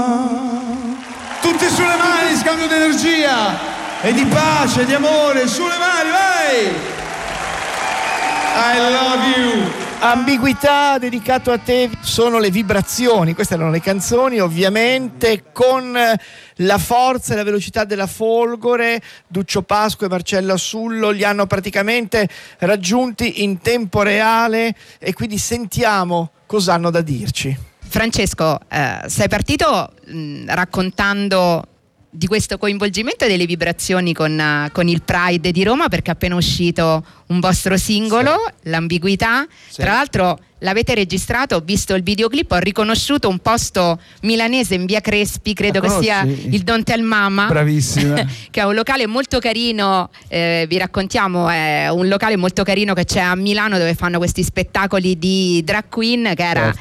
Tutti sulle mani, scambio di energia e di pace, di amore, sulle mani, vai! I love you. Ambiguità, dedicato a te, sono le vibrazioni, queste erano le canzoni, ovviamente con la forza e la velocità della folgore. Duccio Pasqua e Marcello Sullo li hanno praticamente raggiunti in tempo reale e quindi sentiamo cosa hanno da dirci. Francesco, sei partito raccontando di questo coinvolgimento delle vibrazioni con il Pride di Roma, perché è appena uscito un vostro singolo, sì. L'Ambiguità, sì. Tra l'altro l'avete registrato, ho visto il videoclip, ho riconosciuto un posto milanese in via Crespi, credo che sia il Don't Tell Mama. Bravissima. Che è un locale molto carino, vi raccontiamo, è un locale molto carino che c'è a Milano, dove fanno questi spettacoli di drag queen, che era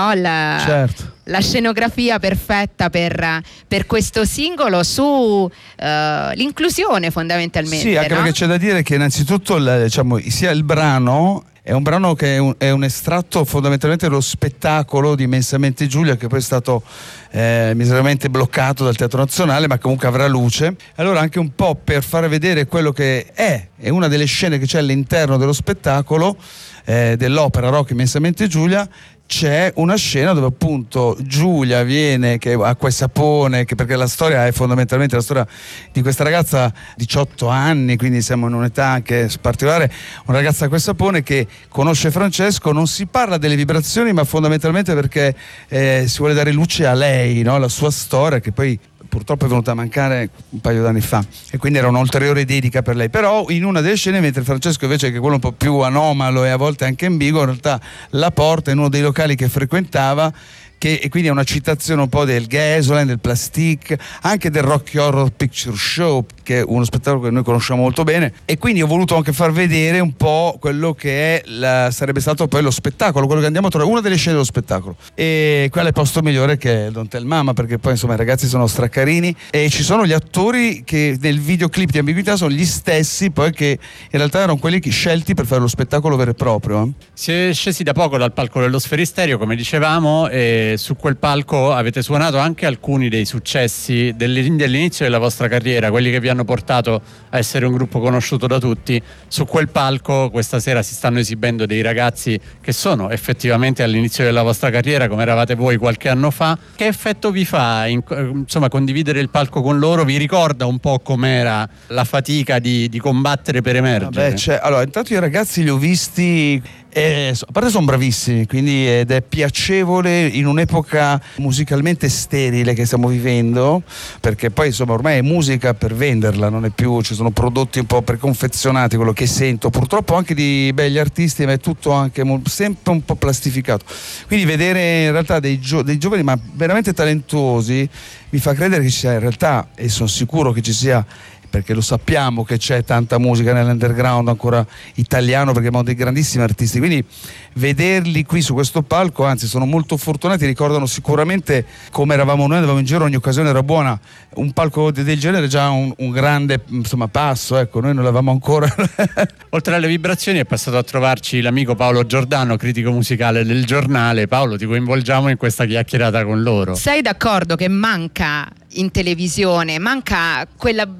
la scenografia perfetta per questo singolo su l'inclusione, fondamentalmente. Sì, anche perché c'è da dire che innanzitutto sia il brano è un brano che è un estratto fondamentalmente dello spettacolo di Immensamente Giulia, che poi è stato miseramente bloccato dal Teatro Nazionale, ma comunque avrà luce. Allora, anche un po' per far vedere quello che è una delle scene che c'è all'interno dello spettacolo dell'opera rock Immensamente Giulia, c'è una scena dove appunto Giulia viene, che acqua e sapone, perché la storia è fondamentalmente la storia di questa ragazza, 18 anni, quindi siamo in un'età anche particolare, una ragazza acqua e sapone che conosce Francesco. Non si parla delle vibrazioni, ma fondamentalmente perché si vuole dare luce a lei, no? La sua storia, che poi purtroppo è venuta a mancare un paio d'anni fa, e quindi era un'ulteriore dedica per lei. Però in una delle scene, mentre Francesco invece, che è quello un po' più anomalo e a volte anche ambiguo, in realtà la porta in uno dei locali che frequentava, e quindi è una citazione un po' del Gasoline, del Plastique, anche del Rocky Horror Picture Show, che è uno spettacolo che noi conosciamo molto bene, e quindi ho voluto anche far vedere un po' quello che sarebbe stato poi lo spettacolo, quello che andiamo a trovare, una delle scene dello spettacolo, e qual è il posto migliore che è Don't Tell Mama, perché poi insomma i ragazzi sono stracarini e ci sono gli attori che nel videoclip di Ambiguità sono gli stessi poi che in realtà erano quelli che scelti per fare lo spettacolo vero e proprio. Si è scesi da poco dal palco dello Sferisterio, come dicevamo, e su quel palco avete suonato anche alcuni dei successi dell'inizio della vostra carriera, quelli che vi hanno portato a essere un gruppo conosciuto da tutti. Su quel palco questa sera si stanno esibendo dei ragazzi che sono effettivamente all'inizio della vostra carriera, come eravate voi qualche anno fa. Che effetto vi fa insomma condividere il palco con loro? Vi ricorda un po' com'era la fatica di combattere per emergere? Allora, intanto i ragazzi li ho visti, a parte sono bravissimi, quindi ed è piacevole in un'epoca musicalmente sterile che stiamo vivendo, perché poi insomma ormai è musica per venderla, non è più, ci sono prodotti un po' preconfezionati, quello che sento purtroppo anche di begli artisti, ma è tutto anche sempre un po' plastificato. Quindi vedere in realtà dei giovani ma veramente talentuosi mi fa credere che ci sia in realtà, e sono sicuro che ci sia, perché lo sappiamo che c'è tanta musica nell'underground ancora italiano, perché abbiamo dei grandissimi artisti, quindi vederli qui su questo palco, anzi sono molto fortunati, ricordano sicuramente come eravamo noi, andavamo in giro, ogni occasione era buona. Un palco del genere è già un grande passo, ecco, noi non l'avevamo ancora. Oltre alle vibrazioni è passato a trovarci l'amico Paolo Giordano, critico musicale del Giornale. Paolo, ti coinvolgiamo in questa chiacchierata con loro. Sei d'accordo che manca in televisione, manca quella